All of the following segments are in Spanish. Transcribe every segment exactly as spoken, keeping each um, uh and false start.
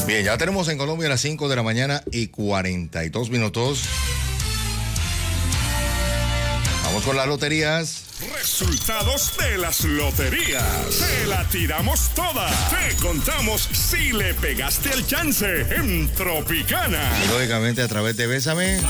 Bien, ya tenemos en Colombia las cinco de la mañana y cuarenta y dos minutos. Vamos con las loterías. Resultados de las loterías. Te la tiramos toda. Te contamos si le pegaste el chance en Tropicana. Y lógicamente a través de Bésame.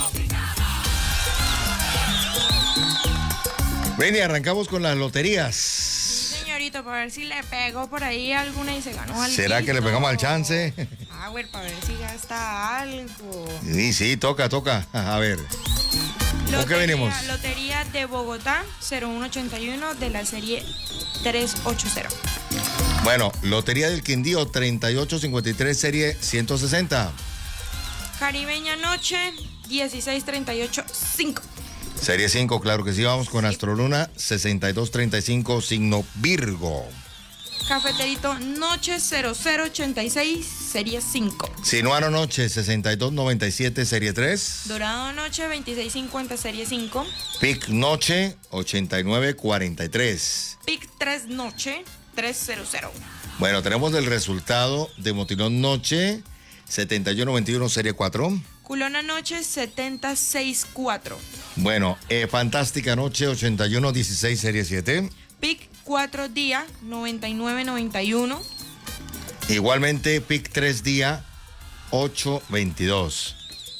Ven y arrancamos con las loterías. Sí, señorito, para ver si le pegó por ahí alguna y se ganó algo. ¿Será que le pegamos al chance? Ah, bueno, para ver si gasta algo. Sí, sí, toca, toca. A ver. ¿Con qué venimos? Lotería de Bogotá, cero uno ochenta y uno de la serie trescientos ochenta. Bueno, Lotería del Quindío, treinta y ocho cincuenta y tres, serie ciento sesenta. Caribeña Noche, dieciséis treinta y ocho, cinco. Serie cinco, claro que sí. Vamos con Astroluna, sesenta y dos treinta y cinco, signo Virgo. Cafeterito Noche, cero cero ochenta y seis, serie cinco. Sinuano Noche, sesenta y dos noventa y siete, serie tres. Dorado Noche, veintiséis cincuenta, serie cinco. Pic Noche, ochenta y nueve cuarenta y tres. Pic tres Noche, trescientos. Bueno, tenemos el resultado de Motilón Noche, setenta y uno veintiuno, serie cuatro. Culona Noche, setenta sesenta y cuatro. Bueno, eh, Fantástica Noche, ochenta y uno dieciséis, serie siete. Pic cuatro Día, noventa y nueve noventa y uno. Igualmente, Pic tres Día, ocho veintidós.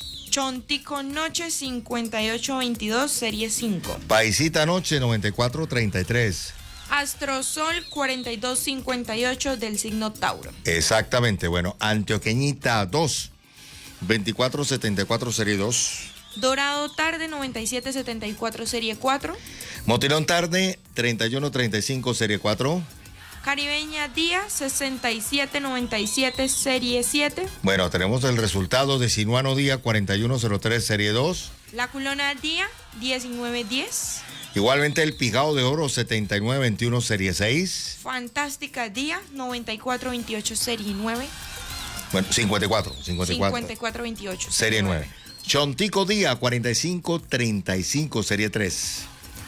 Chontico Noche, cincuenta y ocho veintidós, serie cinco. Paisita Noche, noventa y cuatro treinta y tres. Astrosol, cuarenta y dos cincuenta y ocho, del signo Tauro. Exactamente, bueno, Antioqueñita dos, veinticuatro setenta y cuatro, serie dos. Dorado Tarde, noventa y siete setenta y cuatro, serie cuatro. Motilón Tarde, treinta y uno treinta y cinco, serie cuatro. Caribeña Día, sesenta y siete noventa y siete, serie siete. Bueno, tenemos el resultado de Sinuano Día, cuarenta y uno cero tres, serie dos. La Culona Día, diecinueve diez. Igualmente el Pijao de Oro, setenta y nueve veintiuno, serie seis. Fantástica Día, noventa y cuatro veintiocho, serie nueve. Bueno, cincuenta y cuatro, cincuenta y cuatro. cincuenta y cuatro veintiocho, serie nueve. Chontico Día, cuarenta y cinco treinta y cinco, serie tres.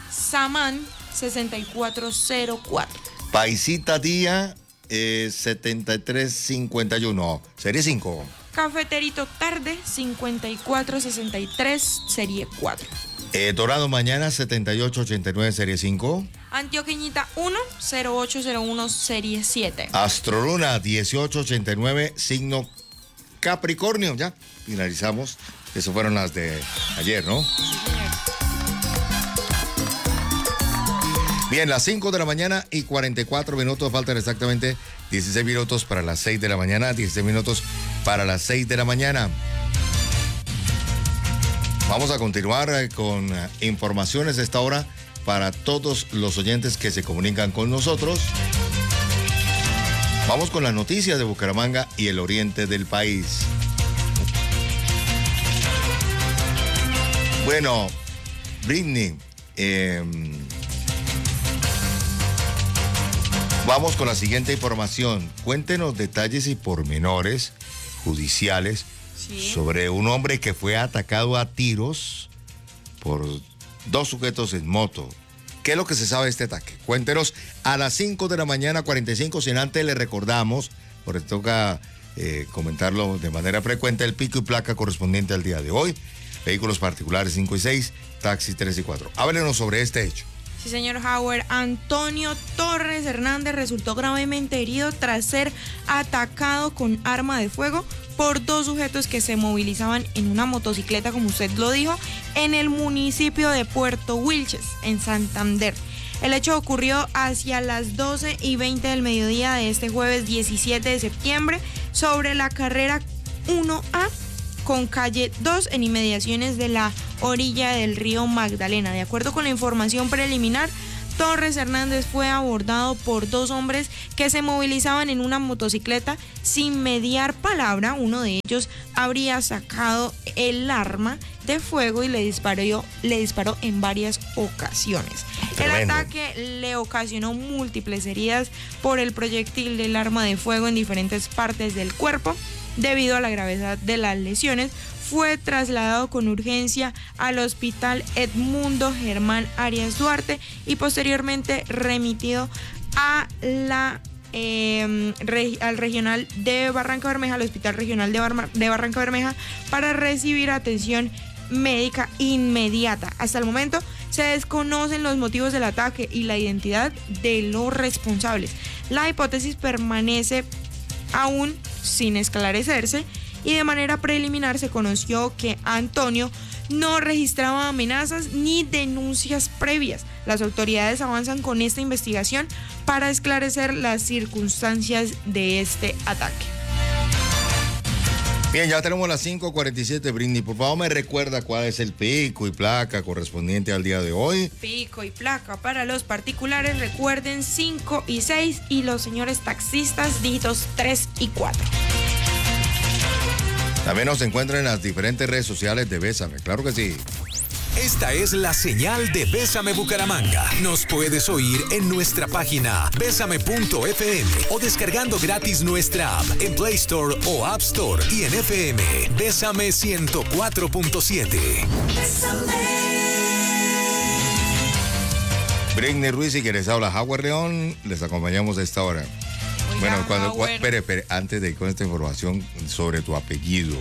Samán, sesenta y cuatro cero cuatro. Paisita Día, eh, setenta y tres cincuenta y uno, serie cinco. Cafeterito Tarde, cincuenta y cuatro sesenta y tres, serie cuatro. Eh, Dorado Mañana, setenta y ocho ochenta y nueve, serie cinco. Antioqueñita uno, cero ocho cero uno, serie siete. Astroluna, dieciocho ochenta y nueve, signo Capricornio. Ya, finalizamos. Esas fueron las de ayer, ¿no? Sí, señor. Bien, las cinco de la mañana y cuarenta y cuatro minutos. Faltan exactamente dieciséis minutos para las seis de la mañana. dieciséis minutos para las seis de la mañana. Vamos a continuar con informaciones a esta hora para todos los oyentes que se comunican con nosotros. Vamos con las noticias de Bucaramanga y el oriente del país. Bueno, Britney, eh, vamos con la siguiente información. Cuéntenos detalles y pormenores judiciales sí. sobre un hombre que fue atacado a tiros por dos sujetos en moto. ¿Qué es lo que se sabe de este ataque? Cuéntenos a las cinco de la mañana, cuarenta y cinco. Sin antes le recordamos, porque toca eh, comentarlo de manera frecuente, el pico y placa correspondiente al día de hoy. Vehículos particulares cinco y seis, taxis tres y cuatro. Háblenos sobre este hecho. Sí, señor Howard. Antonio Torres Hernández resultó gravemente herido tras ser atacado con arma de fuego por dos sujetos que se movilizaban en una motocicleta, como usted lo dijo, en el municipio de Puerto Wilches, en Santander. El hecho ocurrió hacia las doce y veinte del mediodía de este jueves diecisiete de septiembre sobre la carrera uno A con calle dos en inmediaciones de la orilla del río Magdalena. De acuerdo con la información preliminar, Torres Hernández fue abordado por dos hombres que se movilizaban en una motocicleta sin mediar palabra. Uno de ellos habría sacado el arma de fuego y le disparó, le disparó en varias ocasiones. Tremendo. El ataque le ocasionó múltiples heridas por el proyectil del arma de fuego en diferentes partes del cuerpo. Debido a la gravedad de las lesiones, fue trasladado con urgencia al Hospital Edmundo Germán Arias Duarte y posteriormente remitido a la eh, re, al regional de Barranca Bermeja, al Hospital Regional de, Bar, de Barranca Bermeja, para recibir atención médica inmediata. Hasta el momento se desconocen los motivos del ataque y la identidad de los responsables. La hipótesis permanece aún sin esclarecerse y de manera preliminar se conoció que Antonio no registraba amenazas ni denuncias previas. Las autoridades avanzan con esta investigación para esclarecer las circunstancias de este ataque. Bien, ya tenemos las cinco cuarenta y siete, Britney. Por favor, me recuerda cuál es el pico y placa correspondiente al día de hoy. Pico y placa para los particulares, recuerden cinco y seis, y los señores taxistas, dígitos tres y cuatro. También nos encuentran en las diferentes redes sociales de Bésame, claro que sí. Esta es la señal de Bésame Bucaramanga. Nos puedes oír en nuestra página bésame punto efe eme o descargando gratis nuestra app en Play Store o App Store y en F M. Bésame ciento cuatro punto siete. Britney Ruiz y quienes habla Howard León, les acompañamos a esta hora. Oiga, bueno, cuando, cua, espere, espere, antes de ir con esta información sobre tu apellido,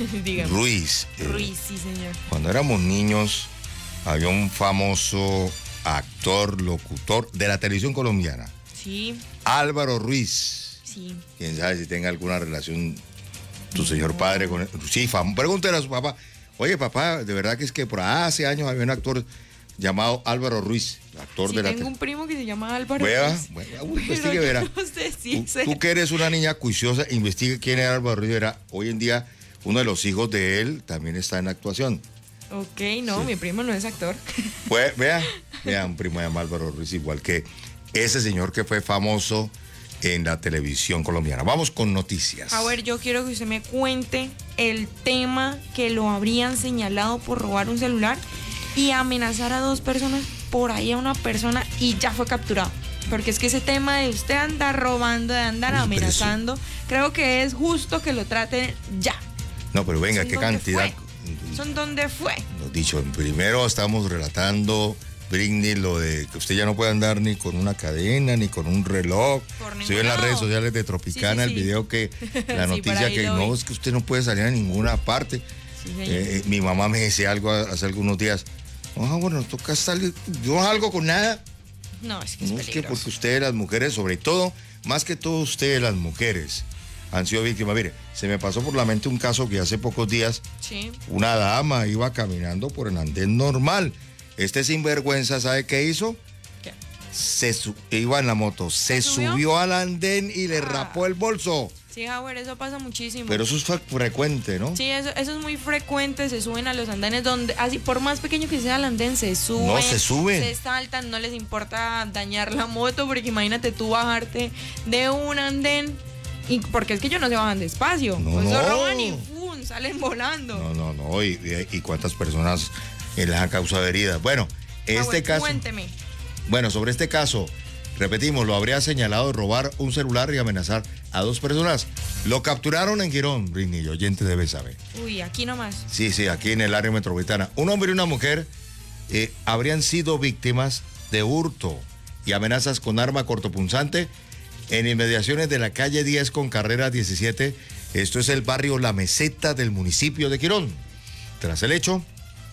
Ruiz. Eh, Ruiz, sí, señor. Cuando éramos niños, había un famoso actor, locutor de la televisión colombiana. Sí. Álvaro Ruiz. Sí. Quién sabe si tenga alguna relación tu señor padre con él. Sí, fam- pregúntale a su papá. Oye, papá, de verdad que es que por hace años había un actor llamado Álvaro Ruiz, actor sí, de la tengo un primo que se llama Álvaro Vea, Ruiz. Bueno, investigue, verá. No sé si tú, tú que eres una niña cuiciosa, investigue quién era Álvaro Ruiz. Verá, hoy en día uno de los hijos de él también está en actuación. Ok, no, sí. Mi primo no es actor. Pues, vea, vea, un primo llamado Álvaro Ruiz, igual que ese señor que fue famoso en la televisión colombiana. Vamos con noticias. A ver, yo quiero que usted me cuente el tema que lo habrían señalado por robar un celular y amenazar a dos personas, por ahí a una persona, y ya fue capturado. Porque es que ese tema de usted andar robando, de andar Uy, amenazando, eso... creo que es justo que lo traten ya. No, pero venga, ¿qué cantidad? Fue? ¿Son dónde fue? Lo dicho, primero estamos relatando, Britney, lo de que usted ya no puede andar ni con una cadena, ni con un reloj. Se ve en las redes sociales de Tropicana sí, sí, sí. el video que, la noticia sí, que no, es que usted no puede salir a ninguna parte. Sí, eh, mi mamá me decía algo hace algunos días. Ah, bueno, toca salir, yo no salgo con nada. No, es que es no, peligroso. Es que porque ustedes, las mujeres, sobre todo, más que todo ustedes, las mujeres, han sido víctimas. Mire, se me pasó por la mente un caso que hace pocos días, sí. una dama iba caminando por el andén normal. Este sinvergüenza, ¿sabe qué hizo? ¿Qué? Se su- iba en la moto, se subió? subió al andén y le ah. rapó el bolso. Sí, Howard, eso pasa muchísimo. Pero eso es frecuente, ¿no? Sí, eso, eso es muy frecuente, se suben a los andenes donde, así por más pequeño que sea el andén, se suben. No, se suben. Se saltan, no les importa dañar la moto, porque imagínate tú bajarte de un andén, y porque es que ellos no se bajan despacio. No, pues no. Eso roban y ¡fum! Salen volando. No, no, no, y, y cuántas personas les han causado heridas. Bueno, este Howard, caso... Cuénteme. Bueno, sobre este caso... Repetimos, lo habría señalado de robar un celular y amenazar a dos personas. Lo capturaron en Girón, Britney, oyente debe saber. Uy, aquí nomás. Sí, sí, aquí en el área metropolitana. Un hombre y una mujer eh, habrían sido víctimas de hurto y amenazas con arma cortopunzante en inmediaciones de la calle diez con carrera diecisiete. Esto es el barrio La Meseta del municipio de Girón. Tras el hecho,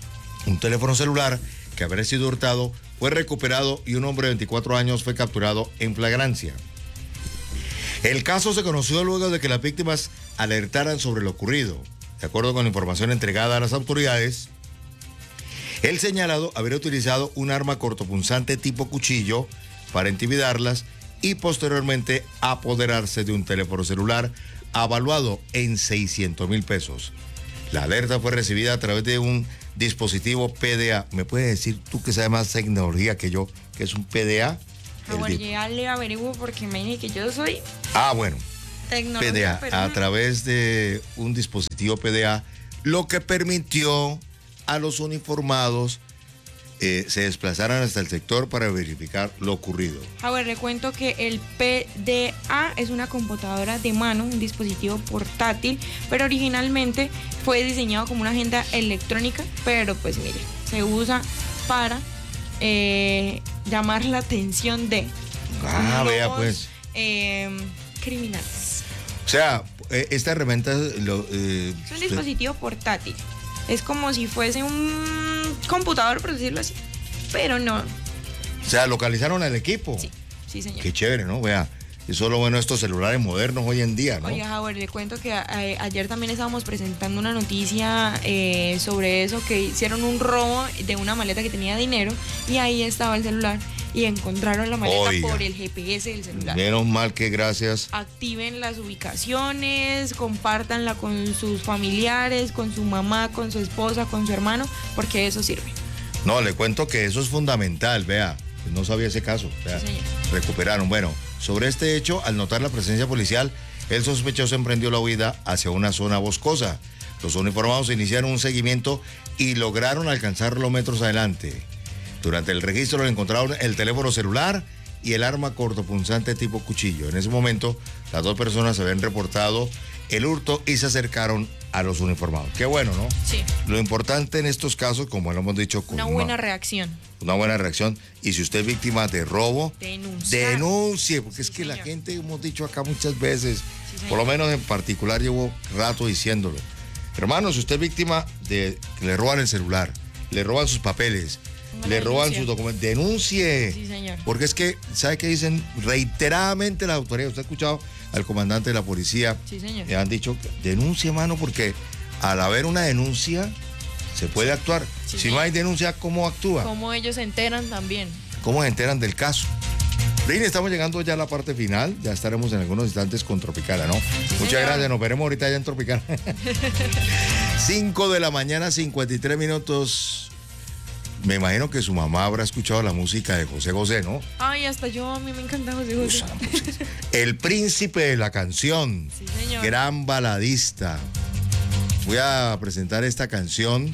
un teléfono celular que habría sido hurtado fue recuperado y un hombre de veinticuatro años fue capturado en flagrancia. El caso se conoció luego de que las víctimas alertaran sobre lo ocurrido. De acuerdo con la información entregada a las autoridades, el señalado habría utilizado un arma cortopunzante tipo cuchillo para intimidarlas y posteriormente apoderarse de un teléfono celular avaluado en seiscientos mil pesos. La alerta fue recibida a través de un dispositivo P D A. ¿Me puedes decir tú que sabes más tecnología que yo, que es un P D A? Ahora ya le averiguo porque me dije que yo soy Ah, bueno. tecnología, P D A, pero a no. través de un dispositivo P D A, lo que permitió a los uniformados eh, se desplazaran hasta el sector para verificar lo ocurrido. A ver, le cuento que el P D A es una computadora de mano, un dispositivo portátil, pero originalmente fue diseñado como una agenda electrónica, pero pues mire, se usa para eh, llamar la atención de Ah, los vea pues. eh, criminales. O sea, esta herramienta lo, eh, es un dispositivo portátil. Es como si fuese un computador, por decirlo así. Pero no. O sea, localizaron al equipo. Sí, sí, señor. Qué chévere, ¿no? Vea, eso es lo bueno de estos celulares modernos hoy en día, ¿no? Oye, Howard, le cuento que a, a, ayer también estábamos presentando una noticia eh, sobre eso, que hicieron un robo de una maleta que tenía dinero y ahí estaba el celular y encontraron la maleta Oiga. por el G P S del celular. Menos mal que gracias. Activen las ubicaciones, compártanla con sus familiares, con su mamá, con su esposa, con su hermano, porque eso sirve. No, le cuento que eso es fundamental, vea. No sabía ese caso. Vea. Sí, señor. Recuperaron. Bueno, sobre este hecho, al notar la presencia policial, el sospechoso emprendió la huida hacia una zona boscosa. Los uniformados iniciaron un seguimiento y lograron alcanzarlo metros adelante. Durante el registro le encontraron el teléfono celular y el arma cortopunzante tipo cuchillo. En ese momento, las dos personas habían reportado el hurto y se acercaron a los uniformados. Qué bueno, ¿no? Sí. Lo importante en estos casos, como lo hemos dicho, con Una buena reacción. una buena reacción. Y si usted es víctima de robo, Denunciar. denuncie, porque Sí, es que la señor. gente, hemos dicho acá muchas veces, Sí, señor. por lo menos en particular llevo rato diciéndolo. Hermano, si usted es víctima de que le roban el celular, le roban sus papeles, Ponga le la roban denuncia. sus documentos, denuncie. Sí, señor. Porque es que, ¿sabe qué dicen reiteradamente las autoridades? Usted ha escuchado al comandante de la policía, Sí, señor. le han dicho, denuncie, hermano, porque al haber una denuncia se puede actuar. Sí, si señor. no hay denuncia, ¿cómo actúa? Como ellos se enteran también. ¿Cómo se enteran del caso? Rini, estamos llegando ya a la parte final. Ya estaremos en algunos instantes con Tropicana, ¿no? Muchas señor. gracias. Nos veremos ahorita ya en Tropicana. cinco de la mañana, cincuenta y tres minutos. Me imagino que su mamá habrá escuchado la música de José José, ¿no? Ay, hasta yo, a mí me encanta José José. El príncipe de la canción. Sí, señor. Gran baladista. Voy a presentar esta canción.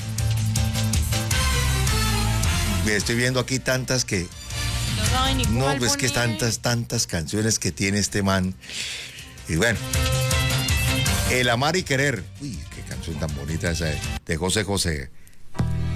Me estoy viendo aquí tantas que... No sabe ni No, cuál pues que poner. tantas, tantas canciones que tiene este man. Y bueno, El amar y querer. Uy, qué canción tan bonita esa de José José.